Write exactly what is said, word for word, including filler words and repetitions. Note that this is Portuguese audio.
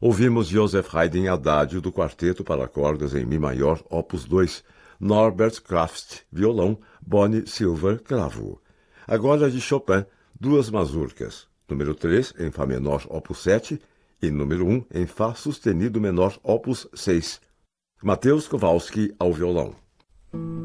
Ouvimos Joseph Haydn Adagio do Quarteto para Cordas em Mi Maior, opus dois, Norbert Kraft, violão, Bonnie Silver, cravo. Agora de Chopin, duas mazurcas, número três em Fá menor, opus sete, e número um em Fá sustenido menor, opus seis. Mateusz Kowalski ao violão.